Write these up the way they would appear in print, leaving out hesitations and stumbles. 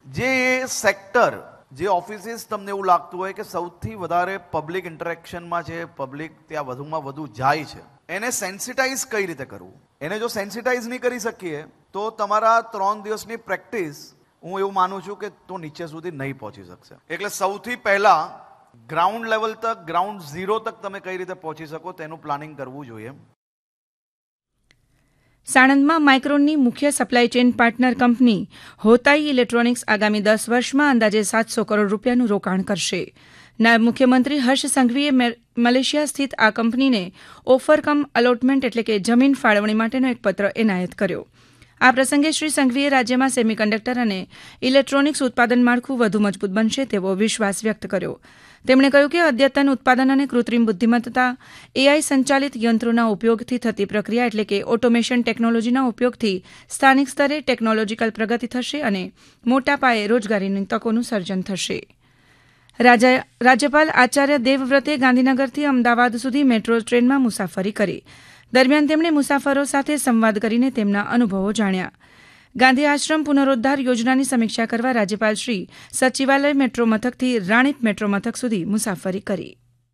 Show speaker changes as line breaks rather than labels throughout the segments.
જે સેક્ટર, જે ઓફિસીસ તમને એવું લાગતું હોય કે સૌથી વધારે પબ્લિક ઇન્ટરેક્શનમાં છે, પબ્લિક ત્યાં વધુમાં વધુ જાય છે, એને સેન્સિટાઇઝ કઈ રીતે કરવું. એને જો સેન્સિટાઇઝ નહીં કરી શકીએ તો તમારા 3 દિવસની પ્રેક્ટિસ, હું એવું માનું છું કે તો નીચે સુધી નહીં પહોંચી શકશે. એટલે સૌથી પહેલા ગ્રાઉન્ડ લેવલ તક, ગ્રાઉન્ડ ઝીરો તક તમે કઈ રીતે પહોંચી શકો તેનું પ્લાનિંગ કરવું જોઈએ.
સાણંદમાં માઇક્રોનની મુખ્ય supply chain partner company હોતાઈ electronics આગામી 10 વર્ષમાં અંદાજે 700 કરોડ રૂપિયાનું રોકાણ કરશે. નાયબ મુખ્યમંત્રી હર્ષ સંઘવીએ મલેશિયા સ્થિત આ કંપનીને ઓફર કમ અલોટમેન્ટ એટલે કે જમીન ફાળવણી માટેનો એક પત્ર એનાયત કર્યો. આ પ્રસંગે શ્રી સંઘવીએ રાજ્યમાં સેમિકન્ડક્ટર અને ઇલેક્ટ્રોનિક્સ ઉત્પાદન માળખું વધુ મજબૂત બનશે તેવો વિશ્વાસ વ્યક્ત કર્યો. તેમણે કહ્યું કે અદ્યતન ઉત્પાદન અને કૃત્રિમ બુદ્ધિમત્તા, એઆઈ સંચાલિત યંત્રોના ઉપયોગથી થતી પ્રક્રિયા એટલે કે ઓટોમેશન ટેકનોલોજીના ઉપયોગથી સ્થાનિક સ્તરે ટેકનોલોજીકલ પ્રગતિ થશે અને મોટા પાયે રોજગારીની તકોનું સર્જન થશે. રાજ્યપાલ આચાર્ય દેવવ્રતે ગાંધીનગરથી અમદાવાદ સુધી મેટ્રો ટ્રેનમાં મુસાફરી કરી. દરમિયાન તેમણે મુસાફરો સાથે સંવાદ કરીને તેમના અનુભવો જાણ્યા. ગાંધી આશ્રમ પુનરોદ્ધાર યોજનાની સમીક્ષા કરવા રાજ્યપાલશ્રી સચિવાલય મેટ્રો મથકથી રાણીપ મેટ્રો મથક સુધી મુસાફરી કરી.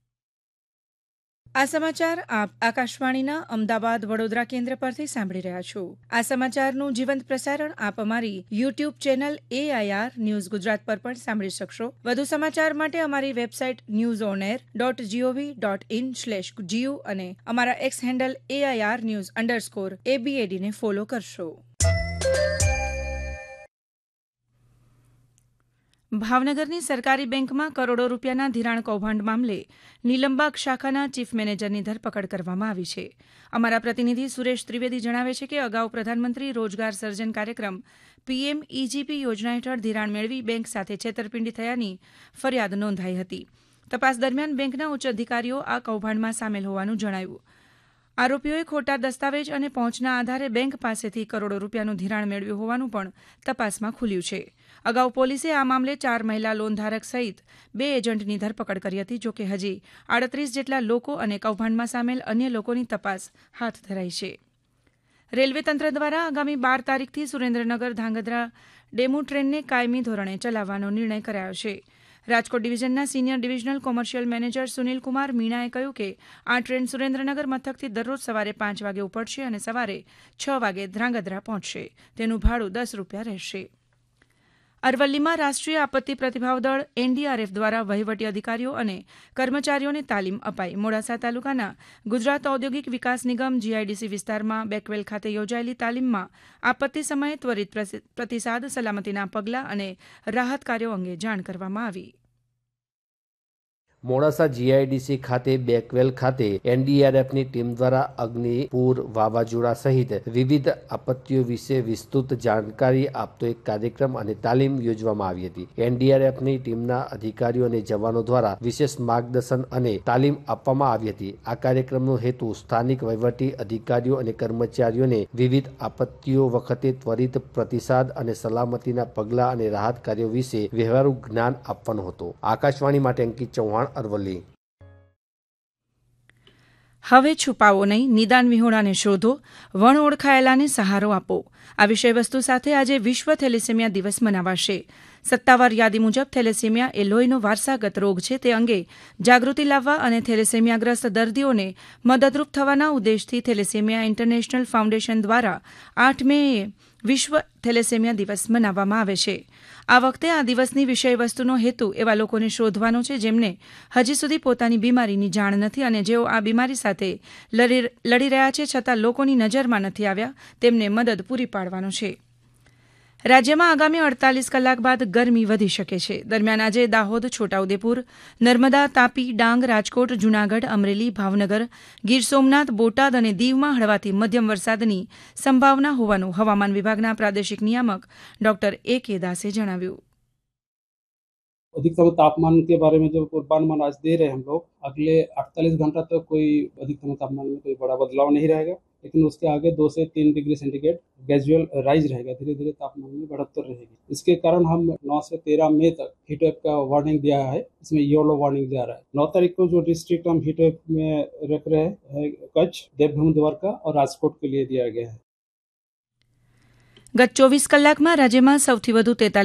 આ સમાચાર આપ આકાશવાણીના અમદાવાદ વડોદરા કેન્દ્ર પરથી સાંભળી રહ્યા છો. આ સમાચારનું જીવંત પ્રસારણ આપ અમારી YouTube channel AIR news Gujarat પર પણ સાંભળી શકશો. વધુ સમાચાર માટે અમારી વેબસાઇટ newsonair.gov.in/gu અને અમારા એક્સ હેન્ડલ AIR_news_ABAD ને ફોલો કરશો. ભાવનગરની સરકારી બેંકમાં કરોડો રૂપિયાના ધિરાણ કૌભાંડ મામલે નિલંબા શાખાના ચીફ મેનેજરની ધરપકડ કરવામાં આવી છે. અમારા પ્રતિનિધિ સુરેશ ત્રિવેદી જણાવે છે કે અગાઉ પ્રધાનમંત્રી રોજગાર સર્જન કાર્યક્રમ PMEGP યોજના હેઠળ ધિરાણ મેળવી બેંક સાથે છેતરપિંડી થયાની ફરિયાદ નોંધાઈ હતી. તપાસ દરમિયાન બેંકના ઉચ્ચ અધિકારીઓ આ કૌભાંડમાં સામેલ હોવાનું જણાયું. આરોપીઓએ ખોટા દસ્તાવેજ અને પહોંચના આધારે બેંક પાસેથી કરોડો રૂપિયાનું ધિરાણ મેળવ્યું હોવાનું પણ તપાસમાં ખુલ્યું છે. અગાઉ પોલીસે આ મામલે 4 મહિલા લોનધારક સહિત 2 એજન્ટની ધરપકડ કરી હતી. જોકે હજી 38 જેટલા લોકો અને કૌભાંડમાં સામેલ અન્ય લોકોની તપાસ હાથ ધરાઈ છે. રેલવે તંત્ર દ્વારા આગામી 12 તારીખથી સુરેન્દ્રનગર ધાંગધ્રા ડેમુ ટ્રેનને કાયમી ધોરણે ચલાવવાનો નિર્ણય કરાયો છે. Rajkot ડિવિઝનના senior divisional commercial manager Sunilkumar મીણાએ કહ્યું કે આ ટ્રેન સુરેન્દ્રનગર મથકથી દરરોજ સવારે 5 વાગે ઉપડશે અને સવારે 6 વાગે ધ્રાંગધ્રા પહોંચશે. તેનું ભાડું 10 રૂપિયા રહેશે. અરવલ્લીમાં રાષ્ટ્રીય આપત્તિ પ્રતિભાવ દળ NDRF દ્વારા વહીવટી અધિકારીઓ અને કર્મચારીઓને તાલીમ અપાઈ. મોડાસા તાલુકાના ગુજરાત ઔદ્યોગિક વિકાસ નિગમ GIDC વિસ્તારમાં બેકવેલ ખાતે યોજાયેલી તાલીમમાં આપત્તિ સમયે ત્વરિત પ્રતિસાદ, સલામતીના પગલાં અને રાહત કાર્યો અંગે જાણ કરવામાં આવી.
મોડાસા GIDC ખાતે બેકવેલ ખાતે NDRFની ટીમ દ્વારા અગ્નિ, પૂર, વાવાઝોડા સહિત વિવિધ આપત્તિઓ વિશે વિસ્તૃત જાણકારી આપતો એક કાર્યક્રમ અને તાલીમ યોજવામાં આવી હતી. NDRFની ટીમના અધિકારીઓ અને જવાનો દ્વારા વિશેષ માર્ગદર્શન અને તાલીમ આપવામાં આવી હતી. આ કાર્યક્રમનો હેતુ સ્થાનિક વહીવટી અધિકારીઓ અને કર્મચારીઓને વિવિધ આપત્તિઓ વખતે ત્વરિત પ્રતિસાદ અને સલામતીના પગલાં અને રાહત કાર્યો વિશે વ્યવહારુ જ્ઞાન આપવાનો હતો. આકાશવાણી માટે અંકિત ચૌહાણ, અરવલ્લી.
હવે છુપાવો નહીં, નિદાન વિહોણાને શોધો, વણ ઓળખાયેલાને સહારો આપો. આ વિષયવસ્તુ સાથે આજે વિશ્વ થેલેસેમિયા દિવસ મનાવાશે. સત્તાવાર યાદી મુજબ થેલેસેમિયા એ લોહીનો વારસાગત રોગ છે. તે અંગે જાગૃતિ લાવવા અને થેલેસેમિયાગ્રસ્ત દર્દીઓને મદદરૂપ થવાના ઉદ્દેશથી થેલેસેમિયા ઇન્ટરનેશનલ ફાઉન્ડેશન દ્વારા 8 મેએ વિશ્વ થેલેસેમિયા દિવસ મનાવવામાં આવે છે. આ વખતે આ દિવસની વિષયવસ્તુનો હેતુ એવા લોકોને શોધવાનો છે જેમને હજી સુધી પોતાની બીમારીની જાણ નથી અને જેઓ આ બીમારી સાથે લડી રહ્યા છે છતાં લોકોની નજરમાં નથી આવ્યા, તેમને મદદ પૂરી પાડવાનો છે. રાજ્યમાં આગામી 48 કલાક બાદ ગરમી વધી શકે છે. દરમિયાન આજે દાહોદ, છોટાઉદેપુર, નર્મદા, તાપી, ડાંગ, રાજકોટ, જૂનાગઢ, અમરેલી, ભાવનગર, ગીર સોમનાથ, બોટાદ અને દીવમાં હળવાથી મધ્યમ વરસાદની સંભાવના હોવાનું હવામાન વિભાગના પ્રાદેશિક નિયામક ડોક્ટર A.K. દાસે જણાવ્યું.
अधिकतम तापमान के बारे में जो पूर्वानुमान आज दे रहे हैं हम लोग, अगले 48 घंटा तक कोई अधिकतम तापमान में कोई बड़ा बदलाव नहीं रहेगा, लेकिन उसके आगे 2 से 3 डिग्री सेंटीग्रेड ग्रेजुअल राइज रहेगा, धीरे धीरे तापमान में बढ़ोतरी रहेगी. इसके कारण हम 9 से 13 मई तक हीट वेव का वार्निंग दिया है. इसमें येलो वार्निंग दिया रहा है. 9 तारीख को जो डिस्ट्रिक्ट हम हीट वेव में रख रहे हैं कच्छ, देवभूमि, द्वारका और राजकोट के लिए दिया गया है.
ગત 24 કલાકમાં રાજ્યમાં સૌથી વધુ 43